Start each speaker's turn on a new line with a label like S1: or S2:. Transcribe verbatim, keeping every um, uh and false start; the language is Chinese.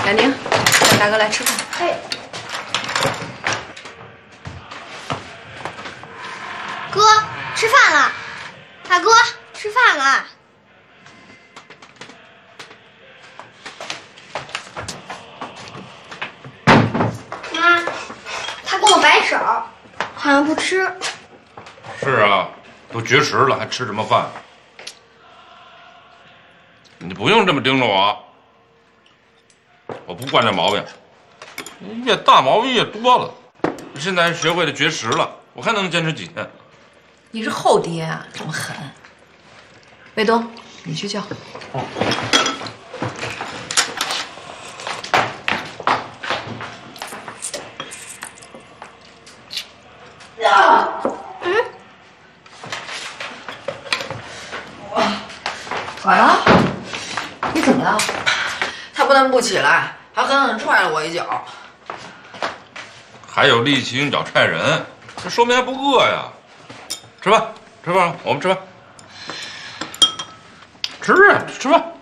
S1: 亚宁，叫大哥来吃饭。
S2: 哎，哥，吃饭了。大哥，吃饭了。妈，他跟我摆手，好像不吃。
S3: 是啊，都绝食了，还吃什么饭？你不用这么盯着我，我不惯这毛病。你越大毛病越多了，现在还学会了绝食了，我看能坚持几天。
S1: 你是后爹啊，这么狠。卫东，你去叫。哦。
S2: 啊，嗯。
S1: 完了，你怎么了？
S4: 他不但不起来，还狠狠踹了我一脚。
S3: 还有力气用脚踹人，这说明还不饿呀。吃饭，吃饭，我们吃饭。吃啊，吃饭。